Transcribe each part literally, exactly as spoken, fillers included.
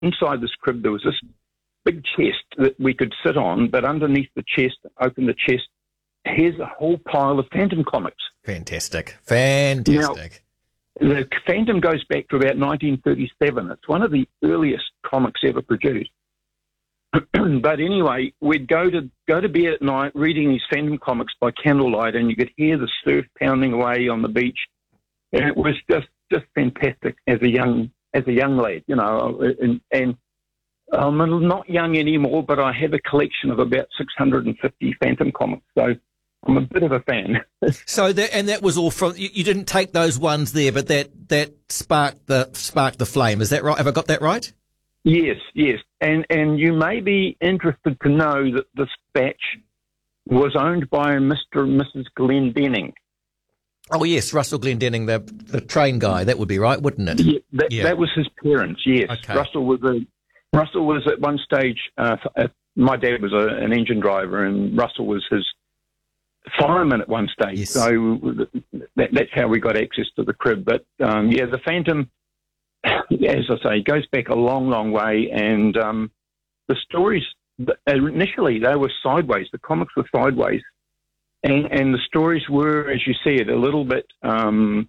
inside this crib there was this big chest that we could sit on, but underneath the chest, open the chest, here's a whole pile of Phantom comics. Fantastic. Fantastic. Now, the Phantom goes back to about nineteen thirty-seven. It's one of the earliest comics ever produced. But anyway, we'd go to go to bed at night reading these Phantom comics by candlelight, and you could hear the surf pounding away on the beach. And it was just, just fantastic as a young as a young lad, you know. And, and I'm not young anymore, but I have a collection of about six hundred fifty Phantom comics, so I'm a bit of a fan. So that, and that was all from, you, you didn't take those ones there, but that, that sparked the sparked the flame. Is that right? Have I got that right? Yes, yes. And and you may be interested to know that this batch was owned by Mister and Missus Glendenning. Oh, yes, Russell Glendenning, the the train guy. That would be right, wouldn't it? Yeah, that, yeah. that was his parents, yes. Okay. Russell was a Russell was at one stage, uh, uh, my dad was a, an engine driver, and Russell was his fireman at one stage. Yes. So that, that's how we got access to the crib. But, um, yeah, the Phantom, as I say, goes back a long, long way. And um, the stories, initially, they were sideways. The comics were sideways. And, and the stories were, as you said, a little bit um,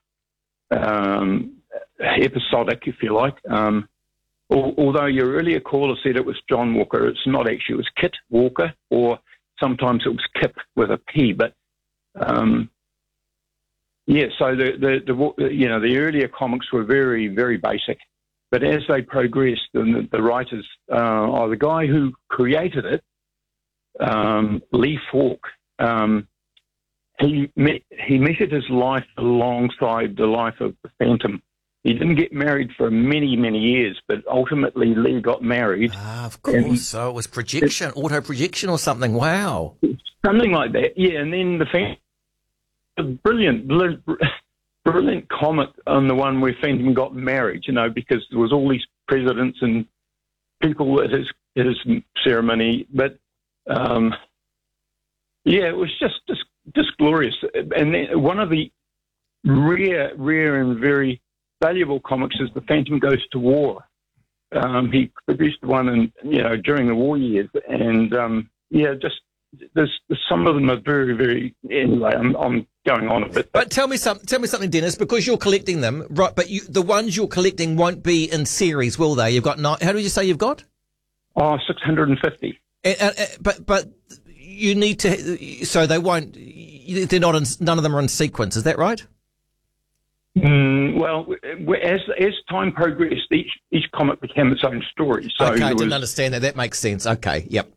um, episodic, if you like. Um Although your earlier caller said it was John Walker, it's not actually. It was Kit Walker, or sometimes it was Kip with a P. But um, yeah, so the, the the you know the earlier comics were very very basic, but as they progressed, and the, the writers, uh, or the guy who created it, um, Lee Falk, um, he me- he measured his life alongside the life of the Phantom. He didn't get married for many, many years, but ultimately Lee got married. Ah, of course. So it was projection, auto projection or something. Wow. Something like that, yeah. And then the Phantom, a brilliant, brilliant comic on the one where Phantom got married, you know, because there was all these presidents and people at his, at his ceremony. But, um, yeah, it was just, just, just glorious. And then one of the rare, rare and very valuable comics is The Phantom Goes to War. Um, he produced one, in, you know, during the war years, and um, yeah, just there's, there's some of them are very, very. Anyway, I'm, I'm going on a bit. But tell me some, tell me something, Dennis, because you're collecting them, right? But you, the ones you're collecting won't be in series, will they? You've got nine. How did you say you've got? Oh, six hundred fifty. And, and, but but you need to, so they won't. They're not in. None of them are in sequence. Is that right? Mm, well, as as time progressed, each each comic became its own story. So okay, I didn't was, understand that. That makes sense. Okay, yep.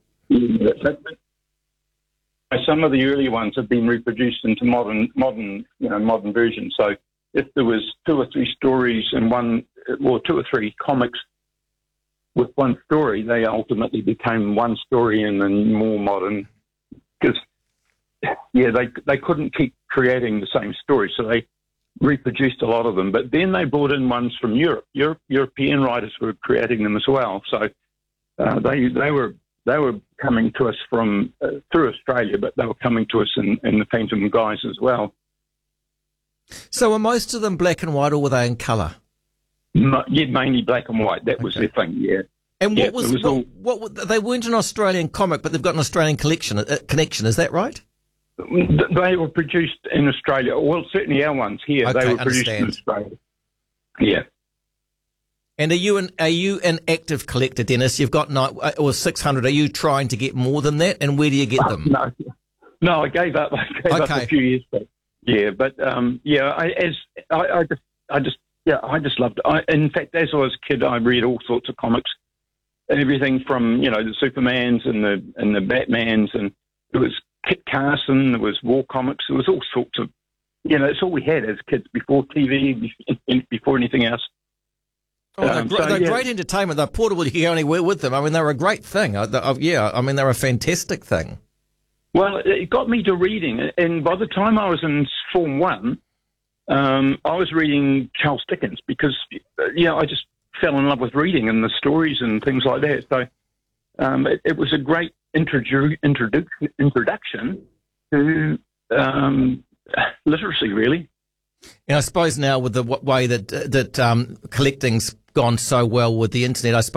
Some of the early ones have been reproduced into modern modern you know modern versions. So if there was two or three stories in one, or two or three comics with one story, they ultimately became one story in the more modern. Because yeah, they they couldn't keep creating the same story, so they reproduced a lot of them, but then they brought in ones from Europe. Europe European writers were creating them as well. So uh, they they were they were coming to us from uh, through Australia, but they were coming to us in, in the Phantom guise as well. So are most of them black and white, or were they in colour? No, yeah, mainly black and white. That okay. was their thing. Yeah. And what yeah, was, was what, all, what, what? They weren't an Australian comic, but they've got an Australian collection uh, connection. Is that right? They were produced in Australia. Well, certainly our ones here. Okay, they were produced understand. in Australia. Yeah. And are you an are you an active collector, Dennis? You've got nine, or six hundred. Are you trying to get more than that? And where do you get Uh, them? no, no, I gave up. I gave Okay. up a few years back. Yeah, but um, yeah, I as I, I just I just yeah I just loved it. I, in fact, as I was a kid, I read all sorts of comics, everything from you know the Supermans and the and the Batmans, and it was Kit Carson, there was war comics, there was all sorts of, you know, it's all we had as kids before T V, before anything else. Oh, they're, Um, gr- so, they're yeah. great entertainment. They're portable. You can go anywhere with them. I mean, they're a great thing. I, I, yeah, I mean, they're a fantastic thing. Well, it got me to reading, and by the time I was in Form One, um, I was reading Charles Dickens because, you know, I just fell in love with reading and the stories and things like that. So um, it, it was a great introdu- introdu- introduction to um, literacy, really. And I suppose now with the w- way that that um, collecting's gone so well with the internet, I suppose